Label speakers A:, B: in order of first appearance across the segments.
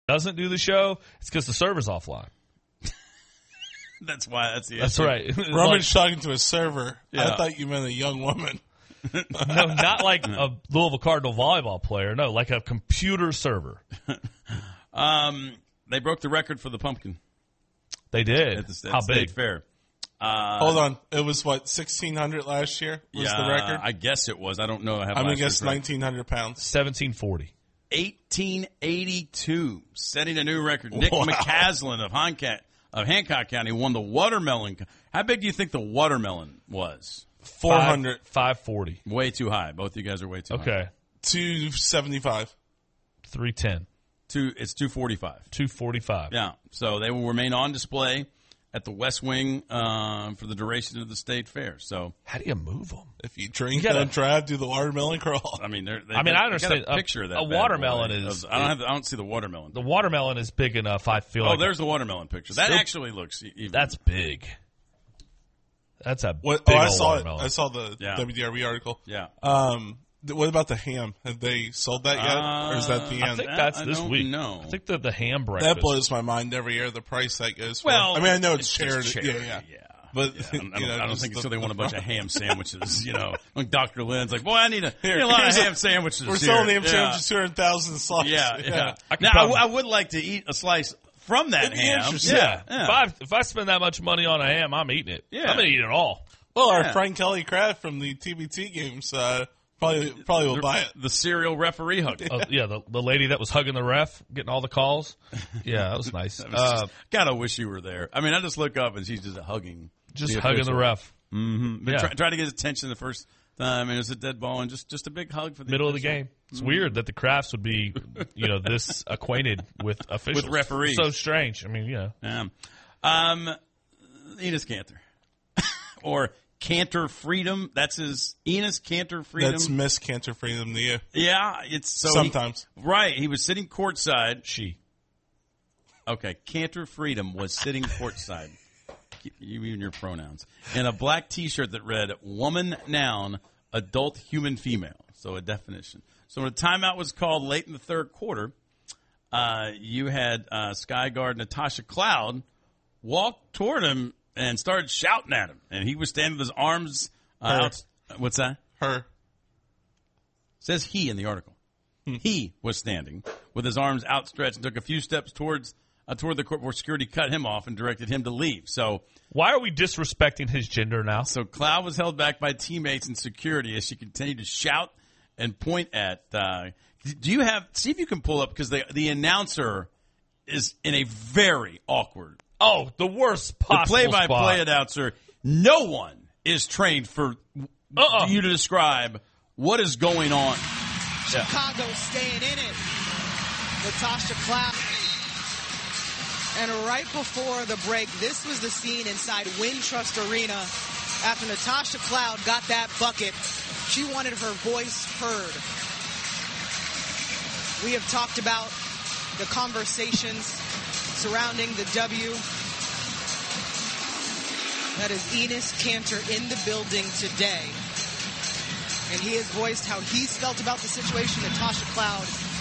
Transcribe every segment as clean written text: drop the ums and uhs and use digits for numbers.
A: doesn't do the show, it's because the server's offline.
B: That's why. That's the
A: That's
B: answer.
A: right.
C: Roman's talking to a server.
B: Yeah.
C: I thought you meant a young woman.
A: No, not like a Louisville Cardinal volleyball player. No, like a computer server.
B: They broke the record for the pumpkin
A: They did.
B: at the
A: How
B: State
A: big?
B: Fair.
C: Hold on. It was, 1,600 last year was the record?
B: I guess it was. I don't know.
C: I'm going to guess
B: right.
C: 1,900 pounds.
A: 1740.
B: 1882, setting a new record. Nick
C: Wow.
B: McCaslin of Hancock County won the watermelon. How big do you think the watermelon was?
C: 400.
A: 540.
B: Way too high. Both of you guys are way too high.
A: Okay.
C: 275.
A: 310.
B: It's 245.
A: 245.
B: Yeah. So they will remain on display at the West Wing for the duration of the State Fair. So
A: How do you move them?
C: If you drink,
A: You gotta-
C: don't drive, do the watermelon crawl.
B: I mean,
A: I understand.
B: Got a picture of that.
A: A
B: bad
A: watermelon
B: boy.
A: is-
B: I don't see the watermelon.
A: The watermelon is big enough, I feel like.
B: There's the watermelon picture. That
A: Still-
B: actually looks even.
A: That's big. That's a
C: What,
A: big
C: I
A: old
C: saw it.
A: watermelon.
C: I saw the
B: Yeah.
C: WDRB article.
B: Yeah.
C: What about the ham? Have they sold that yet? Or is that the
A: I
C: end?
A: think
B: That
A: that's
B: I
A: this
B: don't
A: week.
B: know.
A: I think the ham breakfast.
C: That blows my mind every year, the price that goes for.
B: Well,
C: I mean, I know it's
B: just
C: charity. Yeah. But,
B: I don't
C: just
B: think
C: the-
B: so. They want a bunch of ham sandwiches, like Dr. Lynn's like, boy, I need a lot of
C: here's
B: ham sandwiches.
C: We're
B: here.
C: selling ham
B: Yeah.
C: sandwiches 200,000 slices.
B: Yeah.
A: I could
B: Now,
A: probably-
B: I would like to eat a slice from that
C: It'd be
B: ham.
C: interesting.
A: Yeah. If I spend that much money on a ham, I'm eating it.
B: Yeah.
A: I'm going to eat it all.
C: Well, our
B: Yeah.
C: friend Kelly Craft from the TBT games probably will buy it.
B: The serial referee hug.
A: The lady that was hugging the ref, getting all the calls. Yeah, that was nice.
B: God, I wish you were there. I mean, I just look up and she's just hugging.
A: Just
B: the
A: hugging
B: official.
A: the ref.
B: Mm-hmm.
A: Yeah.
B: Try to get his attention the first time, and it was a dead ball, and just a big hug for the
A: Middle of the
B: official.
A: game. It's weird that the Crafts would be, this acquainted with officials.
B: With referees.
A: So strange. I mean,
B: Yeah. Enos Cantor. Or Cantor Freedom. That's his Enos Cantor Freedom.
C: That's Miss Cantor Freedom to you.
B: Yeah, it's so
C: Sometimes.
B: right. He was sitting courtside.
A: she.
B: Okay, Cantor Freedom was sitting courtside. You and your pronouns. In a black T-shirt that read "Woman Noun, Adult Human Female." So a definition. So when a timeout was called late in the third quarter, you had Sky Guard Natasha Cloud walk toward him and started shouting at him, and he was standing with his arms out. What's that?
C: Her.
B: Says he in the article. He was standing with his arms outstretched and took a few steps toward the court where security cut him off and directed him to leave. So
A: Why are we disrespecting his gender now?
B: Cloud was held back by teammates and security as she continued to shout and point at. See if you can pull up, because the announcer is in a very awkward.
A: Oh, the worst
B: The
A: possible
B: play-by-play
A: spot.
B: announcer. No one is trained for you to describe what is going on.
D: Chicago staying in it. Natasha Cloud. And right before the break, this was the scene inside Wintrust Arena after Natasha Cloud got that bucket. She wanted her voice heard. We have talked about the conversations surrounding the W. That is Enos Cantor in the building today. And he has voiced how he's felt about the situation. Natasha Cloud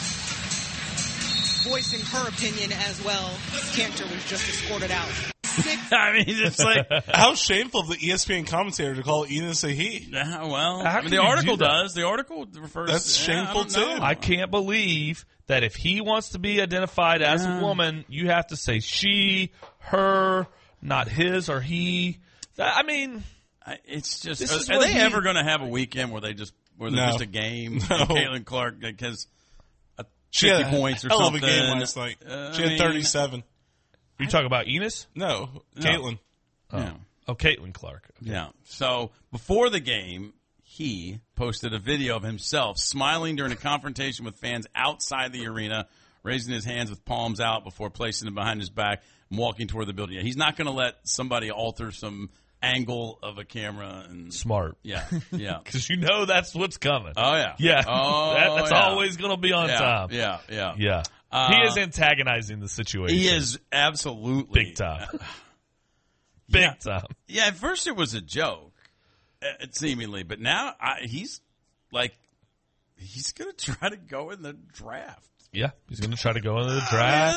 D: voicing her opinion as well. Cantor was just escorted out.
B: I mean, it's like,
C: How shameful of the ESPN commentator to call Enos a he.
B: well,
A: How
B: I mean,
A: can
B: the
A: you
B: article
A: do that?
B: does. The article refers.
C: That's shameful,
B: I don't know.
C: too.
A: I can't believe that if he wants to be identified as a woman, you have to say she, her, not his or he.
B: It's just.
A: This is
B: Are
A: what
B: they
A: he-
B: ever going to have a weekend where there's
C: No.
B: just a game?
C: No.
B: And Caitlin Clark has
C: She
B: 50
C: had a
B: points or
C: hell
B: something.
C: of a game last night. She had 37.
A: You talking about Enos?
C: No, Caitlin.
B: Yeah.
A: Oh, Caitlin Clark.
B: Yeah. So before the game, he posted a video of himself smiling during a confrontation with fans outside the arena, raising his hands with palms out before placing them behind his back and walking toward the building. He's not going to let somebody alter some angle of a camera. And
A: Smart.
B: yeah.
A: Because you know that's what's coming.
B: Oh, yeah.
A: Yeah.
B: Oh,
A: That's
B: yeah.
A: always going to be on time.
B: Yeah.
A: Yeah. He is antagonizing the situation.
B: He is absolutely.
A: Big time. Big time.
B: Yeah, at first it was a joke, seemingly, but now he's going to try to go in the draft.
A: Yeah. He's going to try to go into the draft.